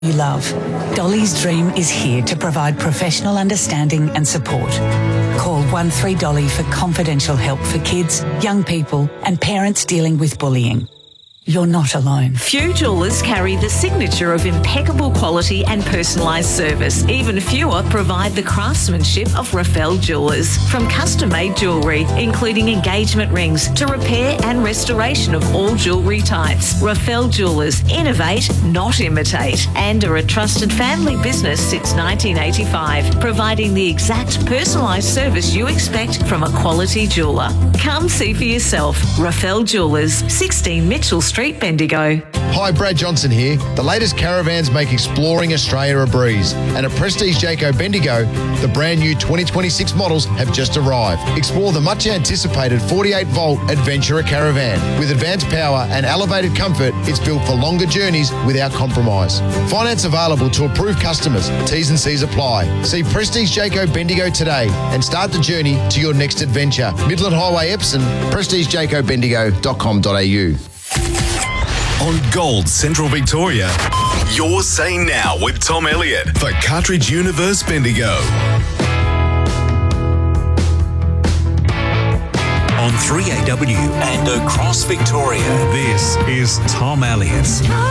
you love. Dolly's Dream is here to provide professional understanding and support. Call 13Dolly for confidential help for kids, young people and parents dealing with bullying. You're not alone. Few jewellers carry the signature of impeccable quality and personalised service. Even fewer provide the craftsmanship of Rafael Jewellers. From custom-made jewellery, including engagement rings, to repair and restoration of all jewellery types. Rafael Jewellers innovate, not imitate, and are a trusted family business since 1985, providing the exact personalised service you expect from a quality jeweller. Come see for yourself. Rafael Jewellers, 16 Mitchell Street, Bendigo. Hi, Brad Johnson here. The latest caravans make exploring Australia a breeze. And at Prestige Jayco Bendigo, the brand new 2026 models have just arrived. Explore the much anticipated 48-volt Adventurer Caravan. With advanced power and elevated comfort, it's built for longer journeys without compromise. Finance available to approved customers. T's and C's apply. See Prestige Jayco Bendigo today and start the journey to your next adventure. Midland Highway, Epsom, prestigejaycobendigo.com.au. On Gold Central Victoria, you're saying now with Tom Elliott for Cartridge Universe Bendigo. On 3AW and across Victoria, this is Tom Elliott.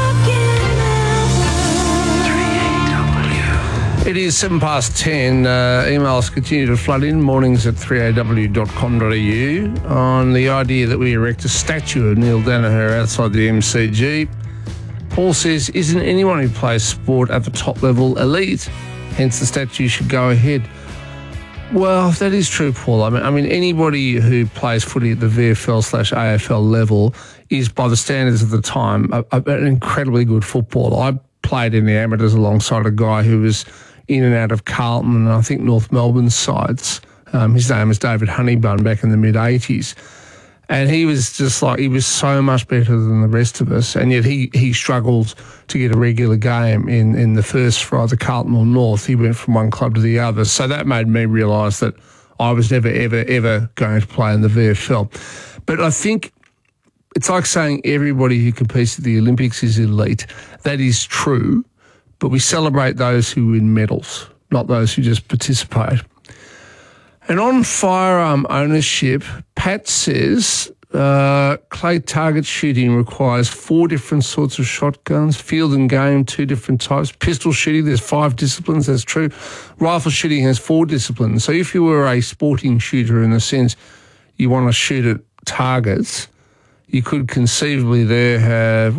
It is 10:07. Emails continue to flood in, mornings at 3aw.com.au, on the idea that we erect a statue of Neil Danaher outside the MCG. Paul says, isn't anyone who plays sport at the top level elite? Hence the statue should go ahead. Well, that is true, Paul. I mean, anybody who plays footy at the VFL/AFL level is, by the standards of the time, an incredibly good footballer. I played in the amateurs alongside a guy who was in and out of Carlton and I think North Melbourne sides. His name was David Honeybun back in the mid-80s. And he was just like, he was so much better than the rest of us. And yet he struggled to get a regular game in the first for either Carlton or North. He went from one club to the other. So that made me realise that I was never, ever going to play in the VFL. But I think it's like saying everybody who competes at the Olympics is elite. That is true, but we celebrate those who win medals, not those who just participate. And on firearm ownership, Pat says clay target shooting requires 4 different sorts of shotguns, field and game, 2 different types. Pistol shooting, there's 5 disciplines, that's true. Rifle shooting has 4 disciplines. So if you were a sporting shooter in the sense you want to shoot at targets, you could conceivably there have,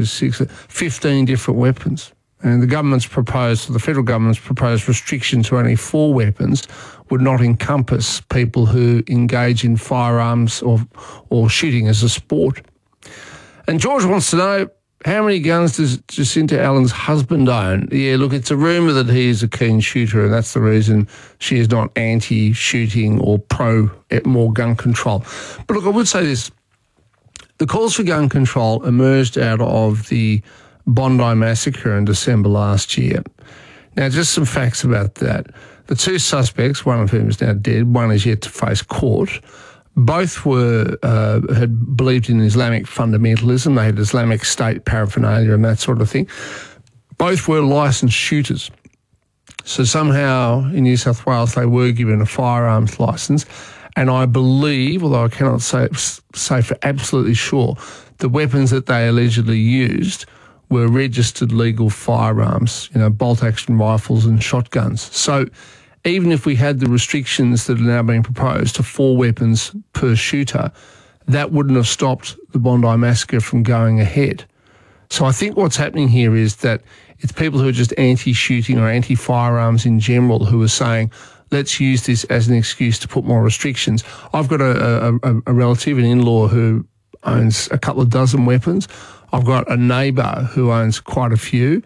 15 different weapons. And the federal government's proposed restriction to only 4 weapons would not encompass people who engage in firearms or shooting as a sport. And George wants to know, how many guns does Jacinta Allen's husband own? Yeah, look, it's a rumour that he is a keen shooter, and that's the reason she is not anti-shooting or pro more gun control. But look, I would say this. The calls for gun control emerged out of the Bondi massacre in December last year. Now, just some facts about that. The 2 suspects, one of whom is now dead, one is yet to face court. Both had believed in Islamic fundamentalism. They had Islamic State paraphernalia and that sort of thing. Both were licensed shooters. So somehow in New South Wales they were given a firearms licence. And I believe, although I cannot say for absolutely sure, the weapons that they allegedly used were registered legal firearms, bolt-action rifles and shotguns. So even if we had the restrictions that are now being proposed to 4 weapons per shooter, that wouldn't have stopped the Bondi massacre from going ahead. So I think what's happening here is that it's people who are just anti-shooting or anti-firearms in general who are saying, let's use this as an excuse to put more restrictions. I've got a relative, an in-law, who owns a couple of dozen weapons. I've got a neighbour who owns quite a few.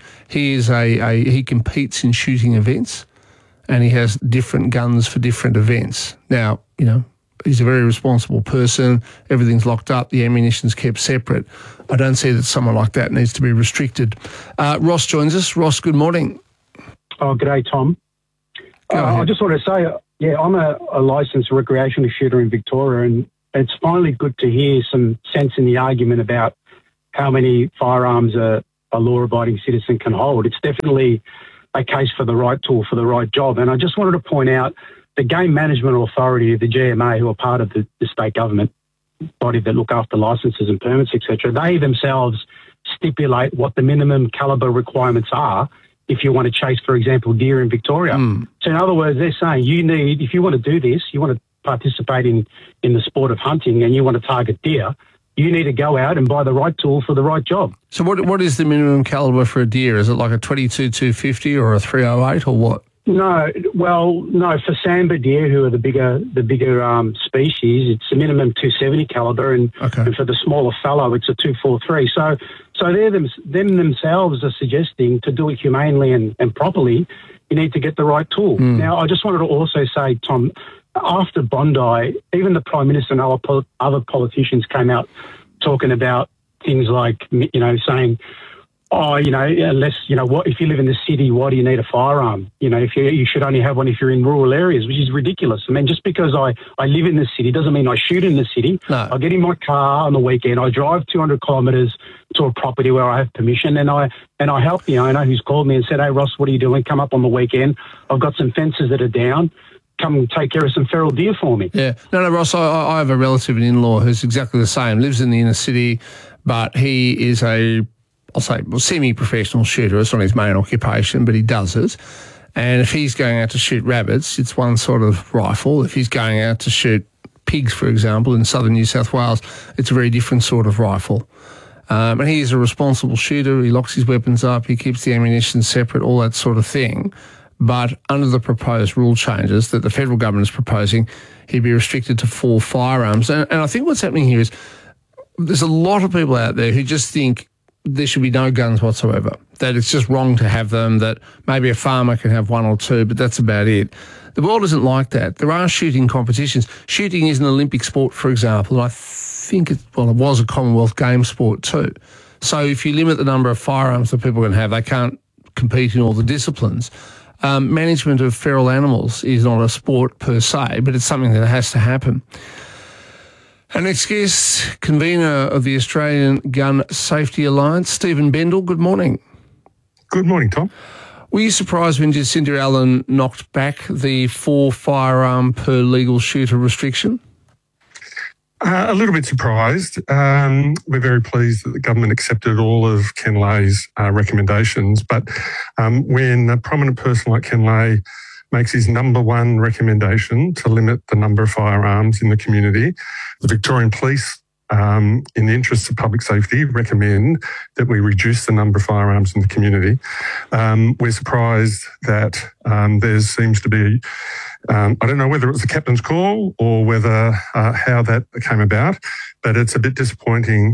He competes in shooting events, and he has different guns for different events. Now, he's a very responsible person. Everything's locked up. The ammunition's kept separate. I don't see that someone like that needs to be restricted. Ross joins us. Ross, good morning. Oh, g'day, Tom. I just want to say, I'm a licensed recreational shooter in Victoria, and it's finally good to hear some sense in the argument about how many firearms are a law-abiding citizen can hold. It's definitely a case for the right tool for the right job. And I just wanted to point out the Game Management Authority, the GMA, who are part of the state government body that look after licences and permits, etc., they themselves stipulate what the minimum calibre requirements are if you want to chase, for example, deer in Victoria. So in other words, they're saying if you want to do this, you want to participate in the sport of hunting and you want to target deer, you need to go out and buy the right tool for the right job. So what is the minimum calibre for a deer? Is it like a 22-250 or a 308 or what? No, for sambar deer, who are the bigger species, it's a minimum 270 calibre, and for the smaller fallow, it's a 243. So they themselves are suggesting to do it humanely and properly, you need to get the right tool. Now, I just wanted to also say, Tom, after Bondi, even the Prime Minister and other politicians came out talking about things like, saying, unless, if you live in the city, why do you need a firearm? If you should only have one if you're in rural areas, which is ridiculous. I mean, just because I live in the city doesn't mean I shoot in the city. No. I get in my car on the weekend, I drive 200 kilometres to a property where I have permission, and I help the owner who's called me and said, "Hey, Ross, what are you doing? Come up on the weekend. I've got some fences that are down. Come take care of some feral deer for me." Yeah. No, Ross, I have a relative, an in-law, who's exactly the same, lives in the inner city, but he is semi-professional shooter. It's not his main occupation, but he does it. And if he's going out to shoot rabbits, it's one sort of rifle. If he's going out to shoot pigs, for example, in southern New South Wales, it's a very different sort of rifle. And he is a responsible shooter. He locks his weapons up. He keeps the ammunition separate, all that sort of thing. But under the proposed rule changes that the federal government is proposing, he'd be restricted to 4 firearms. And I think what's happening here is there's a lot of people out there who just think there should be no guns whatsoever, that it's just wrong to have them, that maybe a farmer can have 1 or 2, but that's about it. The world isn't like that. There are shooting competitions. Shooting is an Olympic sport, for example, and I think it was a Commonwealth Games sport too. So if you limit the number of firearms that people can have, they can't compete in all the disciplines. Management of feral animals is not a sport per se, but it's something that has to happen. Our next guest, convener of the Australian Gun Safety Alliance, Stephen Bendall. Good morning. Good morning, Tom. Were you surprised when Jacinda Allen knocked back the 4 firearm per legal shooter restriction? A little bit surprised. We're very pleased that the government accepted all of Ken Lay's recommendations. But when a prominent person like Ken Lay makes his number one recommendation to limit the number of firearms in the community, the Victorian Police, in the interests of public safety, recommend that we reduce the number of firearms in the community. We're surprised that there seems to be, I don't know whether it was the captain's call or whether how that came about, but it's a bit disappointing.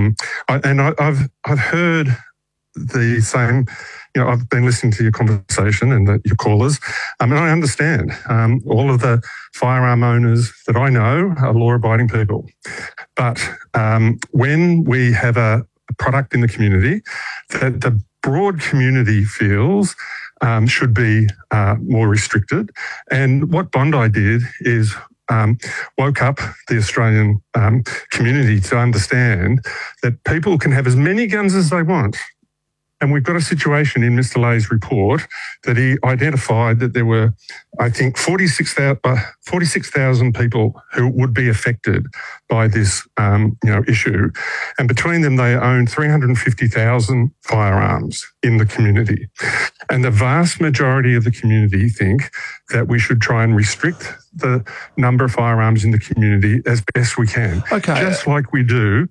I've heard the same. I've been listening to your conversation and your callers, and I understand all of the firearm owners that I know are law-abiding people. But when we have a product in the community that the broad community feels should be more restricted, and what Bondi did is woke up the Australian community to understand that people can have as many guns as they want. And we've got a situation in Mr. Lay's report that he identified that there were, I think, 46,000 people who would be affected by this, issue. And between them, they own 350,000 firearms in the community. And the vast majority of the community think that we should try and restrict the number of firearms in the community as best we can. Okay. Just like we do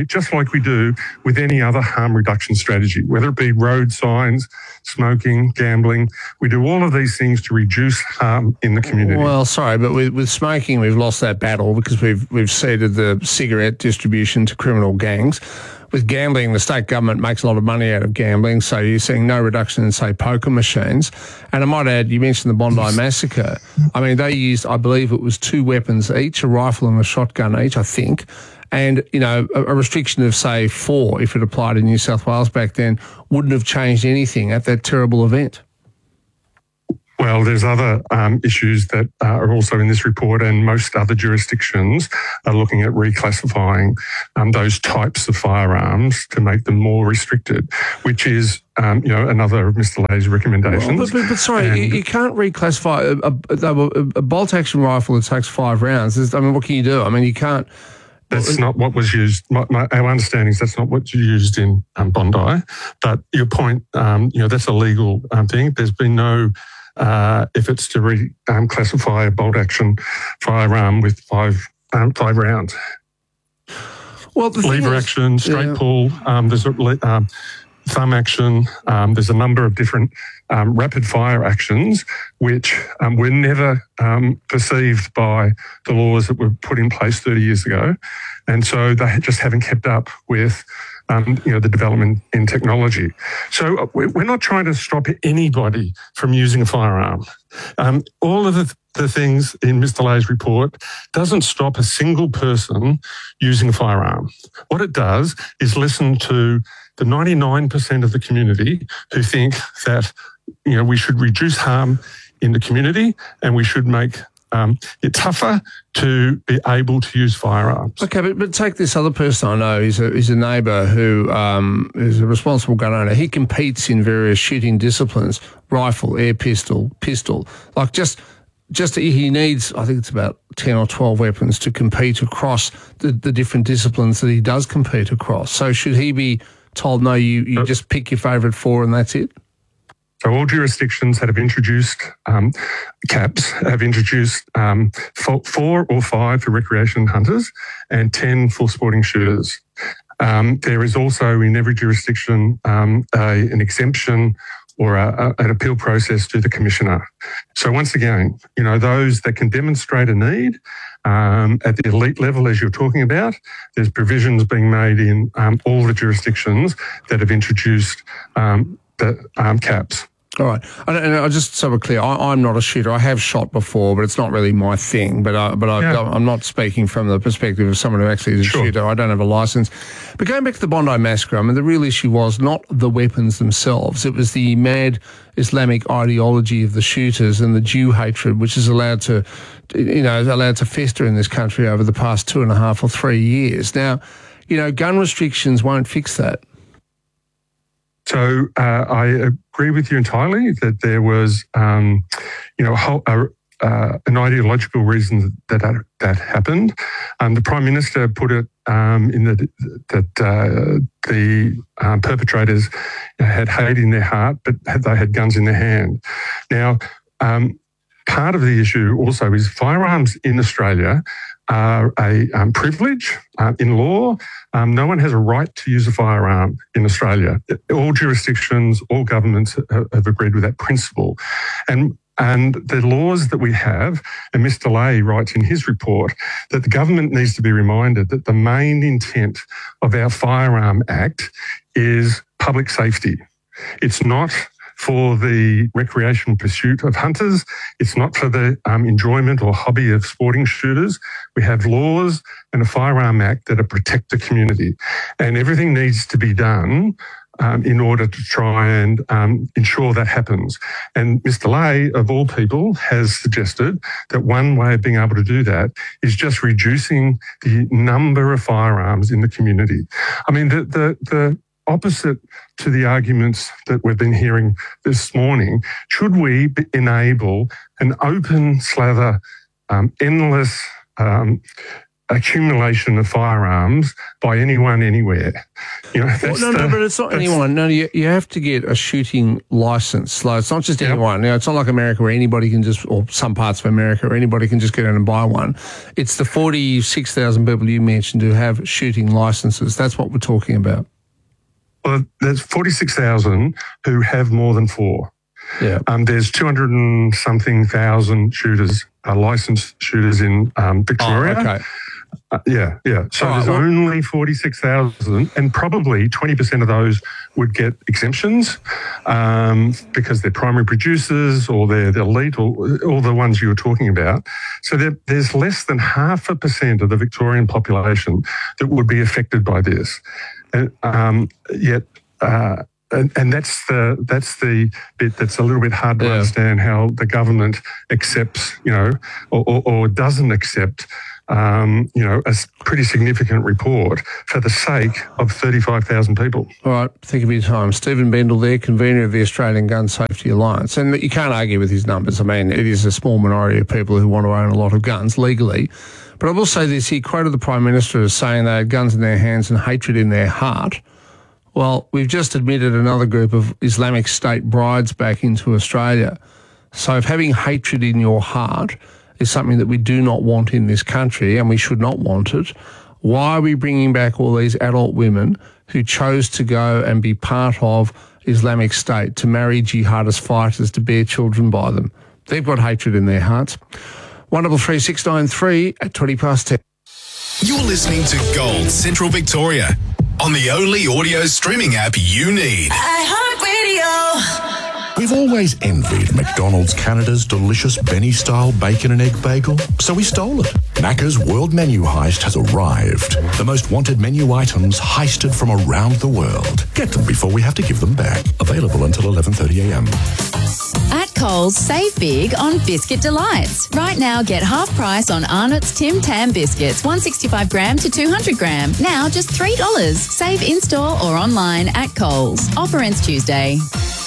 with any other harm reduction strategy, whether it be road signs, smoking, gambling. We do all of these things to reduce harm in the community. Well, sorry, but with smoking, we've lost that battle because we've ceded the cigarette distribution to criminal gangs. With gambling, the state government makes a lot of money out of gambling, so you're seeing no reduction in, say, poker machines. And I might add, you mentioned the Bondi massacre. I mean, they used, I believe it was 2 weapons each, a rifle and a shotgun each, I think. And, a restriction of, say, 4, if it applied in New South Wales back then, wouldn't have changed anything at that terrible event. Well, there's other issues that are also in this report, and most other jurisdictions are looking at reclassifying those types of firearms to make them more restricted, which is, another of Mr. Lay's recommendations. But sorry, you can't reclassify a bolt-action rifle that takes 5 rounds. What can you do? I mean, you can't... That's not what was used. Our understanding is that's not what's used in Bondi. But your point, that's a legal thing. There's been no efforts to reclassify a bolt-action firearm with 5 rounds. Well, the lever action, straight pull. There's a thumb action. There's a number of different rapid-fire actions which were never perceived by the laws that were put in place 30 years ago, and so they just haven't kept up with the development in technology. So we're not trying to stop anybody from using a firearm. All of the things in Mr. Lay's report doesn't stop a single person using a firearm. What it does is listen to the 99% of the community who think that, we should reduce harm in the community and we should make it tougher to be able to use firearms. Okay, but take this other person I know. He's a neighbour who is a responsible gun owner. He competes in various shooting disciplines: rifle, air pistol. Like just he needs, I think it's about 10 or 12 weapons to compete across the different disciplines that he does compete across. So should he be told, no, you just pick your favourite 4 and that's it? So all jurisdictions that have introduced caps have introduced 4 or 5 for recreation hunters and 10 for sporting shooters. There is also in every jurisdiction an exemption or an appeal process to the commissioner. So once again, those that can demonstrate a need at the elite level, as you're talking about, there's provisions being made in all the jurisdictions that have introduced the caps. All right. And just so we're clear, I'm not a shooter. I have shot before, but it's not really my thing. I'm not speaking from the perspective of someone who actually is a shooter. I don't have a license. But going back to the Bondi Massacre, the real issue was not the weapons themselves. It was the mad Islamic ideology of the shooters and the Jew hatred, which is allowed to fester in this country over the past 2.5 or 3 years. Now, gun restrictions won't fix that. So I agree with you entirely that there was, an ideological reason that happened. The Prime Minister put it that the perpetrators had hate in their heart, but they had guns in their hand. Now, part of the issue also is firearms in Australia are a privilege in law. No one has a right to use a firearm in Australia. All jurisdictions, all governments have agreed with that principle. And the laws that we have, and Mr. Lay writes in his report that the government needs to be reminded that the main intent of our Firearm Act is public safety. It's not for the recreational pursuit of hunters. It's not for the enjoyment or hobby of sporting shooters. We have laws and a Firearm Act that protect the community. And everything needs to be done in order to try and ensure that happens. And Mr. Lay, of all people, has suggested that one way of being able to do that is just reducing the number of firearms in the community. The opposite to the arguments that we've been hearing this morning, should we enable an open slather, endless accumulation of firearms by anyone, anywhere? But it's not anyone. No, you have to get a shooting license. Like, it's not just anyone. It's not like America where anybody can just, or some parts of America where anybody can just get in and buy one. It's the 46,000 people you mentioned who have shooting licenses. That's what we're talking about. Well, there's 46,000 who have more than 4. Yeah. There's 200 and something thousand shooters, licensed shooters in Victoria. Oh, okay. So there's only 46,000, and probably 20% of those would get exemptions because they're primary producers or they're elite, or all the ones you were talking about. So there's less than 0.5% of the Victorian population that would be affected by this. Yet And that's the bit that's a little bit hard to understand, how the government accepts, or doesn't accept, a pretty significant report for the sake of 35,000 people. All right, think of your time. Stephen Bendel there, convener of the Australian Gun Safety Alliance. And you can't argue with his numbers. I mean, it is a small minority of people who want to own a lot of guns legally. But I will say this, he quoted the Prime Minister as saying they had guns in their hands and hatred in their heart. Well, we've just admitted another group of Islamic State brides back into Australia. So if having hatred in your heart is something that we do not want in this country, and we should not want it, why are we bringing back all these adult women who chose to go and be part of Islamic State, to marry jihadist fighters, to bear children by them? They've got hatred in their hearts. 133 693 at 10. You're listening to Gold Central Victoria on the only audio streaming app you need. iHeartRadio. We've always envied McDonald's Canada's delicious Benny-style bacon and egg bagel, so we stole it. Macca's World Menu Heist has arrived. The most wanted menu items heisted from around the world. Get them before we have to give them back. Available until 11:30 a.m. At Coles, save big on Biscuit Delights. Right now, get half price on Arnott's Tim Tam biscuits, 165 gram to 200 gram. Now just $3. Save in-store or online at Coles. Offer ends Tuesday.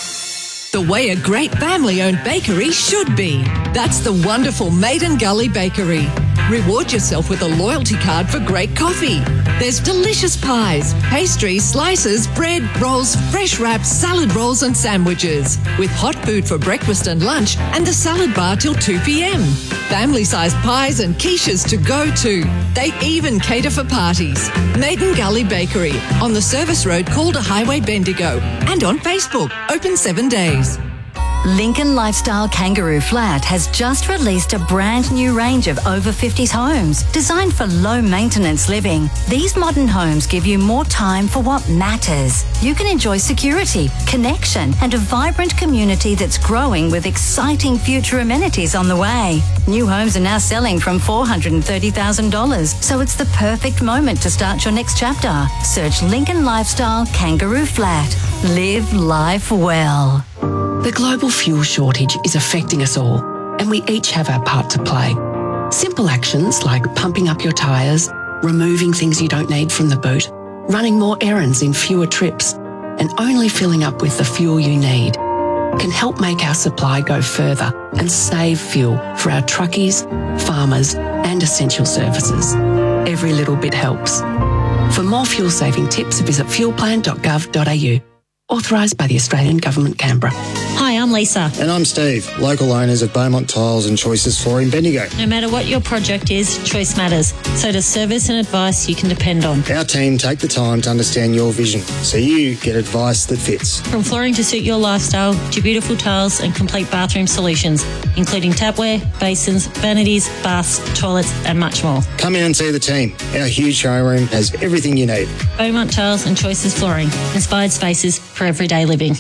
The way a great family-owned bakery should be. That's the wonderful Maiden Gully Bakery. Reward yourself with a loyalty card for great coffee. There's delicious pies, pastries, slices, bread, rolls, fresh wraps, salad rolls and sandwiches. With hot food for breakfast and lunch and the salad bar till 2 p.m. Family-sized pies and quiches to go to. They even cater for parties. Maiden Gully Bakery on the service road Calder Highway, Bendigo. And on Facebook, open 7 days. Lincoln Lifestyle Kangaroo Flat has just released a brand new range of over 50s homes designed for low maintenance living. These modern homes give you more time for what matters. You can enjoy security, connection, and a vibrant community that's growing with exciting future amenities on the way. New homes are now selling from $430,000, so it's the perfect moment to start your next chapter. Search Lincoln Lifestyle Kangaroo Flat. Live life well. The global fuel shortage is affecting us all, and we each have our part to play. Simple actions like pumping up your tyres, removing things you don't need from the boot, running more errands in fewer trips, and only filling up with the fuel you need can help make our supply go further and save fuel for our truckies, farmers, and essential services. Every little bit helps. For more fuel-saving tips, visit fuelplan.gov.au. Authorised by the Australian Government, Canberra. Hi, I'm Lisa. And I'm Steve, local owners of Beaumont Tiles and Choices Flooring, Bendigo. No matter what your project is, choice matters. So does service and advice you can depend on. Our team take the time to understand your vision, so you get advice that fits. From flooring to suit your lifestyle, to beautiful tiles and complete bathroom solutions, including tapware, basins, vanities, baths, toilets and much more. Come in and see the team. Our huge showroom has everything you need. Beaumont Tiles and Choices Flooring. Inspired spaces for everyday living.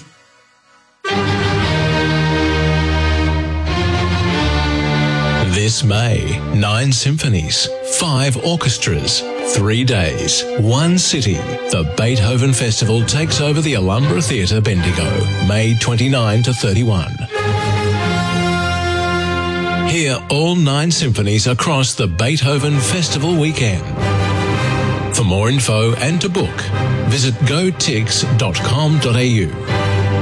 This May, 9 symphonies, 5 orchestras, 3 days, 1 city. The Beethoven Festival takes over the Alhambra Theatre, Bendigo, May 29 to 31. Hear all 9 symphonies across the Beethoven Festival weekend. For more info and to book, visit gotix.com.au.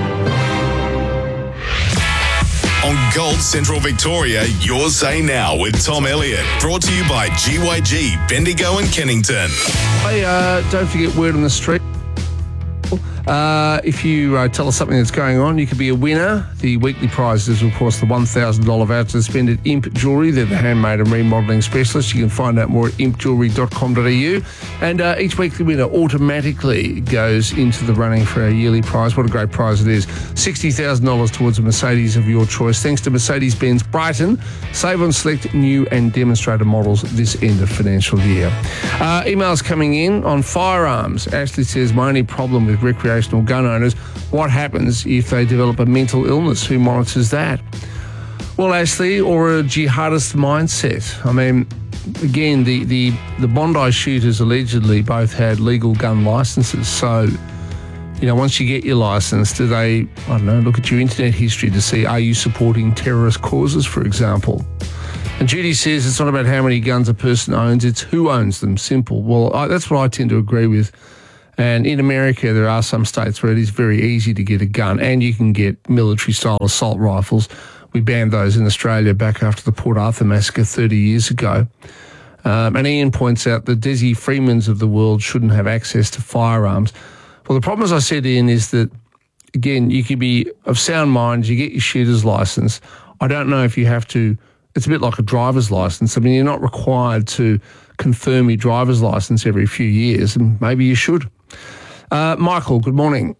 On Gold Central Victoria, Your Say Now with Tom Elliott. Brought to you by GYG, Bendigo and Kennington. Hey, don't forget Word on the Street. If you tell us something that's going on, you could be a winner. The weekly prize is, of course, the $1,000 voucher to spend at Imp Jewellery. They're the handmade and remodelling specialists. You can find out more at impjewellery.com.au. And each weekly winner automatically goes into the running for our yearly prize. What a great prize it is. $60,000 towards a Mercedes of your choice. Thanks to Mercedes-Benz Brighton. Save on select new and demonstrator models this end of financial year. Emails coming in on firearms. Ashley says, my only problem with recreational gun owners, what happens if they develop a mental illness? Who monitors that? Well, Ashley, or a jihadist mindset. I mean, again, the Bondi shooters allegedly both had legal gun licenses, so once you get your licence, do they, look at your internet history to see, are you supporting terrorist causes, for example? And Judy says it's not about how many guns a person owns, it's who owns them. Simple. Well, that's what I tend to agree with. And in America, there are some states where it is very easy to get a gun, and you can get military-style assault rifles. We banned those in Australia back after the Port Arthur massacre 30 years ago. And Ian points out the Desi Freemans of the world shouldn't have access to firearms. Well, the problem, as I said, Ian, is that, again, you could be of sound mind, you get your shooter's licence. I don't know if you have to, it's a bit like a driver's licence. I mean, you're not required to confirm your driver's licence every few years, and maybe you should. Michael, good morning.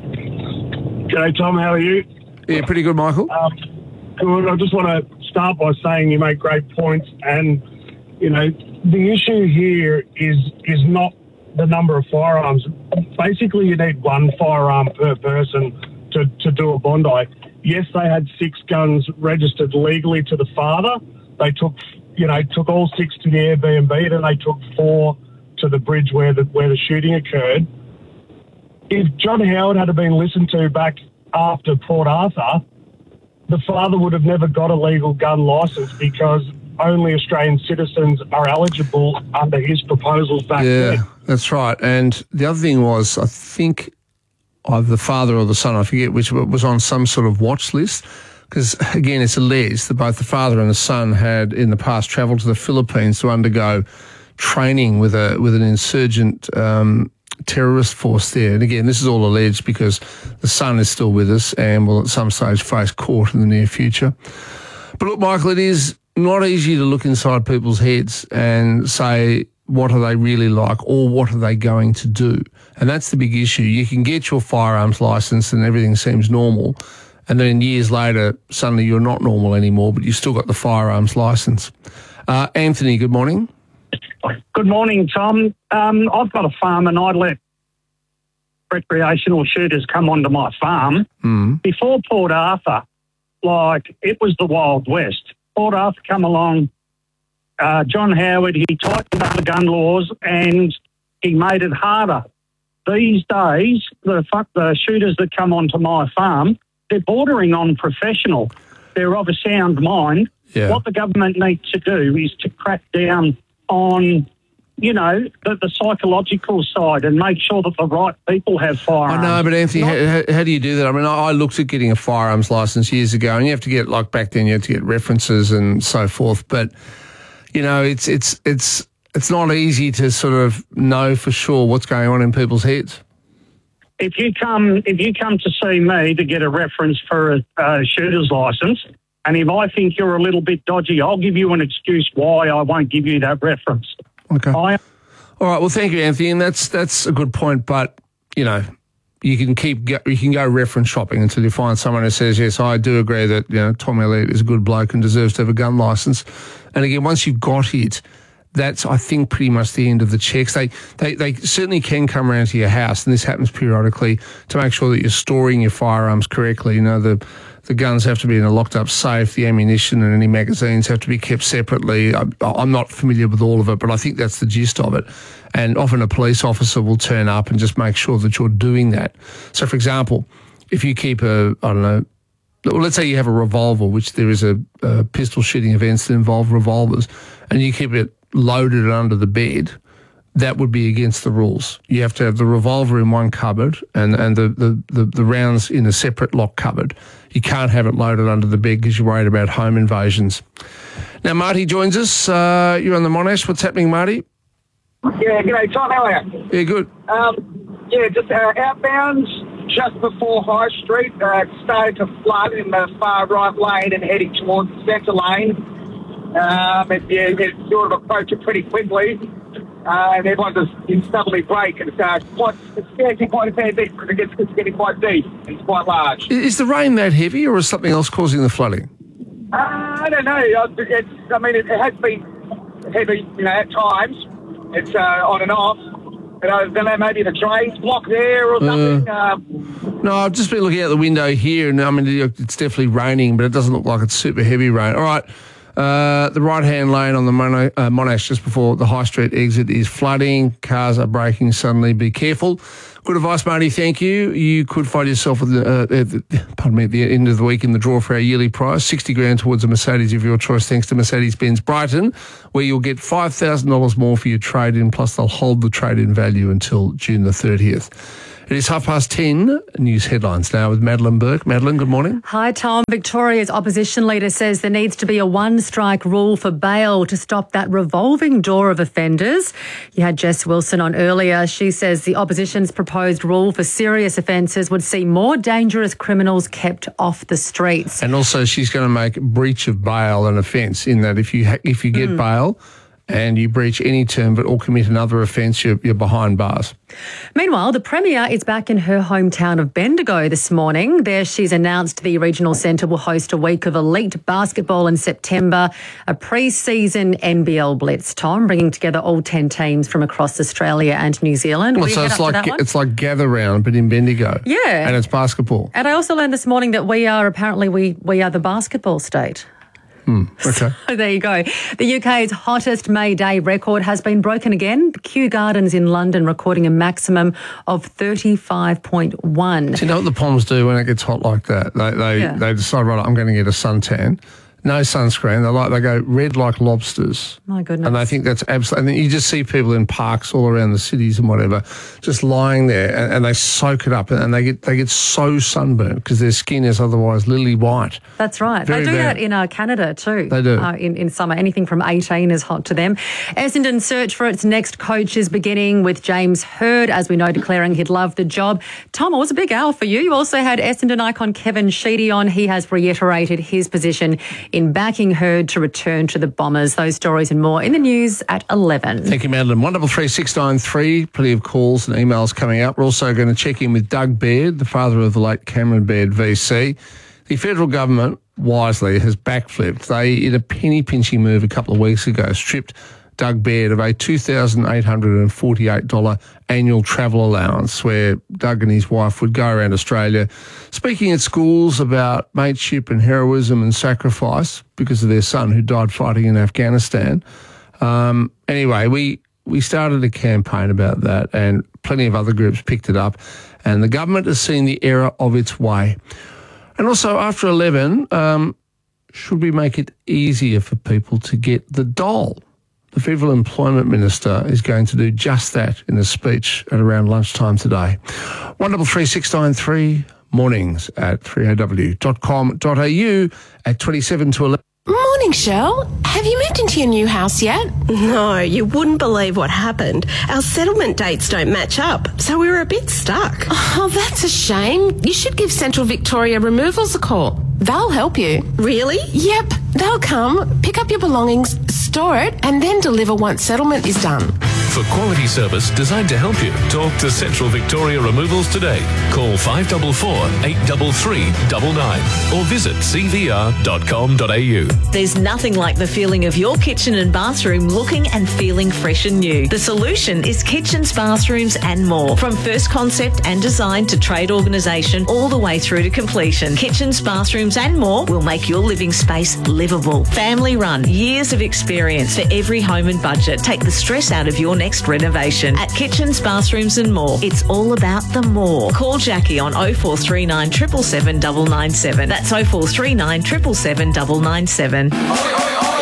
G'day, Tom. How are you? Yeah, pretty good, Michael. Good. I just want to start by saying you make great points, and the issue here is not the number of firearms. Basically, you need one firearm per person to do a Bondi. Yes, they had 6 guns registered legally to the father. They took all 6 to the Airbnb, and they took 4 to the bridge where the shooting occurred. If John Howard had been listened to back after Port Arthur, the father would have never got a legal gun licence because only Australian citizens are eligible under his proposals back then. Yeah, that's right. And the other thing was, I think either the father or the son, I forget which, was on some sort of watch list. Because, again, it's alleged that both the father and the son had in the past travelled to the Philippines to undergo training with an insurgent terrorist force there. And again, this is all alleged because the son is still with us and will at some stage face court in the near future. But look, Michael, it is not easy to look inside people's heads and say, what are they really like, or what are they going to do? And that's the big issue. You can get your firearms licence and everything seems normal, and then years later, suddenly you're not normal anymore, but you've still got the firearms licence. Anthony, good morning. Good morning, Tom. I've got a farm and I let recreational shooters come onto my farm. Before Port Arthur, it was the Wild West. Port Arthur come along, John Howard, he tightened up the gun laws and he made it harder. These days, the shooters that come onto my farm, they're bordering on professional. They're of a sound mind. Yeah. What the government needs to do is to crack down on, the psychological side and make sure that the right people have firearms. I know, but Anthony, how do you do that? I mean, I looked at getting a firearms licence years ago, and you have to get, back then you had to get references and so forth. But, it's not easy to sort of know for sure what's going on in people's heads. If you come to see me to get a reference for a shooter's licence, and if I think you're a little bit dodgy, I'll give you an excuse why I won't give you that reference. Okay. All right. Well, thank you, Anthony, and that's a good point. But you can go reference shopping until you find someone who says, yes, I do agree that Tom Elliott is a good bloke and deserves to have a gun licence. And again, once you've got it, that's, I think, pretty much the end of the checks. They certainly can come around to your house, and this happens periodically, to make sure that you're storing your firearms correctly. The guns have to be in a locked-up safe. The ammunition and any magazines have to be kept separately. I'm not familiar with all of it, but I think that's the gist of it. And often a police officer will turn up and just make sure that you're doing that. So, for example, if you keep let's say you have a revolver, which there is a pistol shooting events that involve revolvers, and you keep it loaded under the bed, that would be against the rules. You have to have the revolver in one cupboard and the rounds in a separate lock cupboard. You can't have it loaded under the bed because you're worried about home invasions. Now, Marty joins us. You're on the Monash. What's happening, Marty? Yeah, g'day, Tom. How are you? Yeah, good. Just outbounds just before High Street. Started to flood in the far right lane and heading towards the centre lane. It sort of approach it pretty quickly. And everyone just instantly brake, and it's actually quite a fair bit because it's getting quite deep and it's quite large. Is the rain that heavy, or is something else causing the flooding? I don't know. It has been heavy, at times. It's on and off. But I don't know, maybe the drain's blocked there or something. No, I've just been looking out the window here, and it's definitely raining, but it doesn't look like it's super heavy rain. All right. The right-hand lane on the Monash just before the High Street exit is flooding. Cars are braking suddenly. Be careful. Good advice, Marty. Thank you. You could find yourself at the end of the week in the draw for our yearly prize, $60,000 towards a Mercedes of your choice, thanks to Mercedes-Benz Brighton, where you'll get $5,000 more for your trade-in, plus they'll hold the trade-in value until June the 30th. It is 10:30. News headlines now with Madeline Burke. Madeline, good morning. Hi, Tom. Victoria's opposition leader says there needs to be a one-strike rule for bail to stop that revolving door of offenders. You had Jess Wilson on earlier. She says the opposition's proposed rule for serious offences would see more dangerous criminals kept off the streets. And also she's going to make breach of bail an offence, in that if you get bail and you breach any term or commit another offence, you're behind bars. Meanwhile, the Premier is back in her hometown of Bendigo this morning. There she's announced the regional centre will host a week of elite basketball in September, a pre-season NBL Blitz, Tom, bringing together all 10 teams from across Australia and New Zealand. Well, so it's like Gather Round, but in Bendigo. Yeah. And it's basketball. And I also learned this morning that we are the basketball state. Okay. So there you go. The UK's hottest May Day record has been broken again. The Kew Gardens in London recording a maximum of 35.1. Do you know what the Poms do when it gets hot like that? They decide, right, I'm going to get a suntan. No sunscreen. They go red like lobsters. My goodness. And I think that's absolutely. And you just see people in parks all around the cities and whatever, just lying there, and they soak it up, and they get so sunburned because their skin is otherwise lily white. That's right. They do that in Canada too. They do. In summer. Anything from 18 is hot to them. Essendon's search for its next coach is beginning, with James Hird, as we know, declaring he'd love the job. Tom, it was a big hour for you. You also had Essendon icon Kevin Sheedy on. He has reiterated his position in backing Hird to return to the Bombers. Those stories and more in the news at 11. Thank you, Madeline. 133693. Plenty of calls and emails coming up. We're also going to check in with Doug Baird, the father of the late Cameron Baird VC. The federal government, wisely, has backflipped. They, in a penny-pinching move a couple of weeks ago, stripped Doug Baird of a $2,848 annual travel allowance, where Doug and his wife would go around Australia speaking at schools about mateship and heroism and sacrifice because of their son who died fighting in Afghanistan. Anyway, we started a campaign about that, and plenty of other groups picked it up, and the government has seen the error of its way. And also, after 11, should we make it easier for people to get the dole? The Federal Employment Minister is going to do just that in a speech at around lunchtime today. 133693, mornings at 3aw.com.au at 27 to 11. Morning, Shell. Have you moved into your new house yet? No, you wouldn't believe what happened. Our settlement dates don't match up, so we were a bit stuck. Oh, that's a shame. You should give Central Victoria Removals a call. They'll help you. Really? Yep. They'll come, pick up your belongings, store it, and then deliver once settlement is done. For quality service designed to help you, talk to Central Victoria Removals today. Call 544 833 99 or visit cvr.com.au. There's nothing like the feeling of your kitchen and bathroom looking and feeling fresh and new. The solution is Kitchens, Bathrooms and More. From first concept and design to trade organisation, all the way through to completion. Kitchens, Bathrooms and More will make your living space livable. Family run, years of experience for every home and budget. Take the stress out of your next renovation. At Kitchens, Bathrooms and More, it's all about the more. Call Jackie on 0439 777 997. That's 0439 777 997.